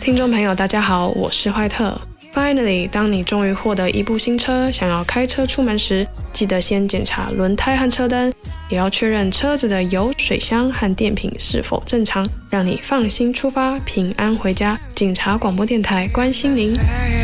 听众朋友大家好，我是坏特。Finally， 当你终于获得一部新车，想要开车出门时，记得先检查轮胎和车灯，也要确认车子的油、水箱和电瓶是否正常，让你放心出发，平安回家。警察广播电台关心您。